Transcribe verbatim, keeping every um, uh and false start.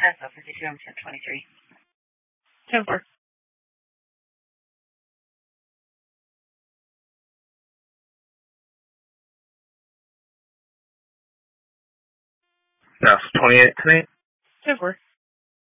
S O fifty-two, I'm ten twenty-three. ten four. That's twenty-eight ten eight. ten four.